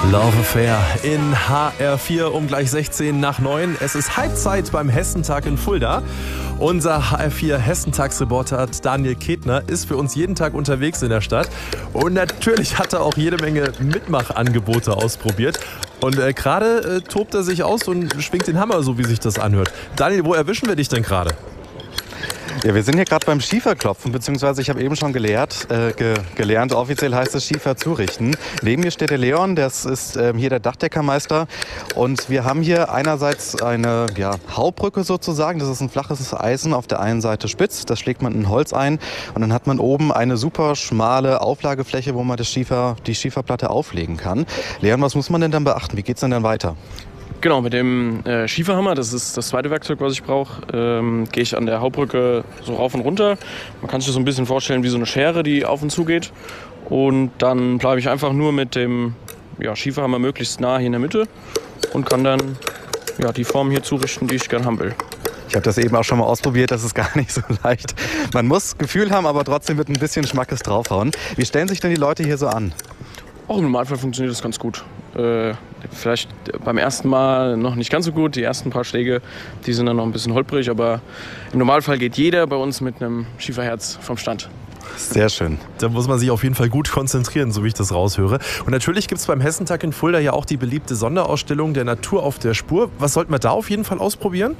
Love Affair in HR4 um gleich 16 nach 9. Es ist Halbzeit beim Hessentag in Fulda. Unser HR4 Hessentagsreporter Daniel Ketner ist für uns jeden Tag unterwegs in der Stadt. Und natürlich hat er auch jede Menge Mitmachangebote ausprobiert. Und gerade tobt er sich aus und schwingt den Hammer, so wie sich das anhört. Daniel, wo erwischen wir dich denn gerade? Ja, wir sind hier gerade beim Schieferklopfen, beziehungsweise ich habe eben schon gelernt, offiziell heißt es Schiefer zurichten. Neben mir steht der Leon, das ist hier der Dachdeckermeister. Und wir haben hier einerseits eine Haubrücke sozusagen, das ist ein flaches Eisen, auf der einen Seite spitz, das schlägt man in Holz ein. Und dann hat man oben eine super schmale Auflagefläche, wo man die Schieferplatte auflegen kann. Leon, was muss man denn dann beachten? Wie geht's denn dann weiter? Genau, mit dem Schieferhammer, das ist das zweite Werkzeug, was ich brauche, gehe ich an der Hauptbrücke so rauf und runter. Man kann sich das so ein bisschen vorstellen wie so eine Schere, die auf und zu geht. Und dann bleibe ich einfach nur mit dem Schieferhammer möglichst nah hier in der Mitte und kann dann die Form hier zurichten, die ich gerne haben will. Ich habe das eben auch schon mal ausprobiert, das ist gar nicht so leicht. Man muss Gefühl haben, aber trotzdem mit ein bisschen Schmackes draufhauen. Wie stellen sich denn die Leute hier so an? Auch im Normalfall funktioniert das ganz gut. Vielleicht beim ersten Mal noch nicht ganz so gut. Die ersten paar Schläge, die sind dann noch ein bisschen holprig. Aber im Normalfall geht jeder bei uns mit einem Schieferherz vom Stand. Sehr schön. Da muss man sich auf jeden Fall gut konzentrieren, so wie ich das raushöre. Und natürlich gibt es beim Hessentag in Fulda ja auch die beliebte Sonderausstellung der Natur auf der Spur. Was sollten wir da auf jeden Fall ausprobieren?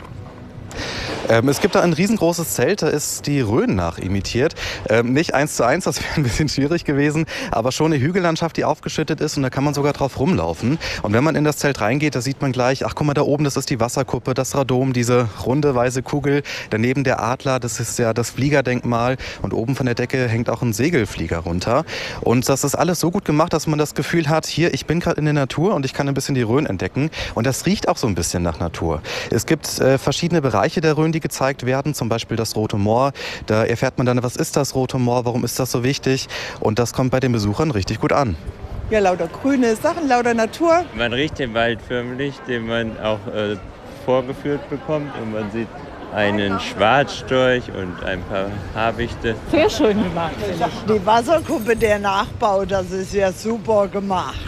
Es gibt da ein riesengroßes Zelt, da ist die Rhön nachimitiert. Nicht 1:1, das wäre ein bisschen schwierig gewesen, aber schon eine Hügellandschaft, die aufgeschüttet ist und da kann man sogar drauf rumlaufen. Und wenn man in das Zelt reingeht, da sieht man gleich, ach guck mal, da oben, das ist die Wasserkuppe, das Radom, diese runde weiße Kugel. Daneben der Adler, das ist ja das Fliegerdenkmal und oben von der Decke hängt auch ein Segelflieger runter. Und das ist alles so gut gemacht, dass man das Gefühl hat, hier, ich bin gerade in der Natur und ich kann ein bisschen die Rhön entdecken. Und das riecht auch so ein bisschen nach Natur. Es gibt verschiedene Bereiche der Rhön, die gezeigt werden, zum Beispiel das Rote Moor. Da erfährt man dann, was ist das Rote Moor, warum ist das so wichtig? Und das kommt bei den Besuchern richtig gut an. Ja, lauter grüne Sachen, lauter Natur. Man riecht den Wald förmlich, den man auch vorgeführt bekommt. Und man sieht einen Schwarzstorch und ein paar Habichte. Sehr schön gemacht, finde ich. Die Wasserkuppe, der Nachbau, das ist ja super gemacht.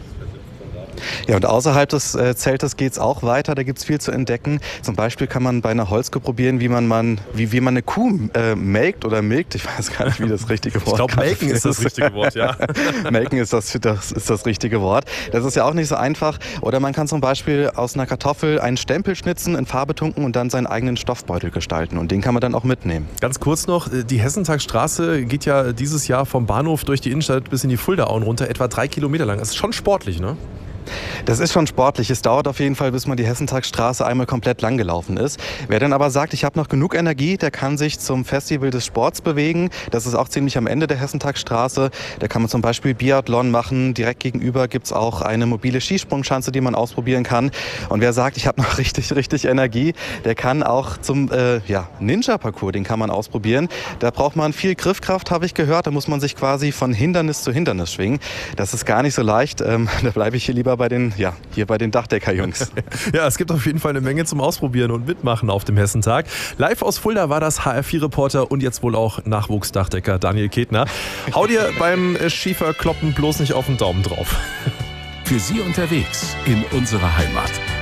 Ja, und außerhalb des Zeltes geht es auch weiter, da gibt es viel zu entdecken. Zum Beispiel kann man bei einer Holzkuh probieren, wie man eine Kuh melkt oder milkt. Ich weiß gar nicht, wie das richtige Wort ist. Ich glaube, melken ist das richtige Wort, ja. Melken ist das richtige Wort. Das ist ja auch nicht so einfach. Oder man kann zum Beispiel aus einer Kartoffel einen Stempel schnitzen, in Farbe tunken und dann seinen eigenen Stoffbeutel gestalten. Und den kann man dann auch mitnehmen. Ganz kurz noch, die Hessentagsstraße geht ja dieses Jahr vom Bahnhof durch die Innenstadt bis in die Fuldaauen runter, etwa 3 Kilometer lang. Das ist schon sportlich, ne? Das ist schon sportlich. Es dauert auf jeden Fall, bis man die Hessentagsstraße einmal komplett lang gelaufen ist. Wer dann aber sagt, ich habe noch genug Energie, der kann sich zum Festival des Sports bewegen. Das ist auch ziemlich am Ende der Hessentagsstraße. Da kann man zum Beispiel Biathlon machen. Direkt gegenüber gibt es auch eine mobile Skisprungschanze, die man ausprobieren kann. Und wer sagt, ich habe noch richtig Energie, der kann auch zum Ninja-Parcours, den kann man ausprobieren. Da braucht man viel Griffkraft, habe ich gehört. Da muss man sich quasi von Hindernis zu Hindernis schwingen. Das ist gar nicht so leicht. Da bleibe ich hier lieber bei den Dachdecker-Jungs. Ja, es gibt auf jeden Fall eine Menge zum Ausprobieren und Mitmachen auf dem Hessentag. Live aus Fulda war das HR4-Reporter und jetzt wohl auch Nachwuchsdachdecker Daniel Ketner. Hau dir beim Schieferkloppen bloß nicht auf den Daumen drauf. Für Sie unterwegs in unserer Heimat.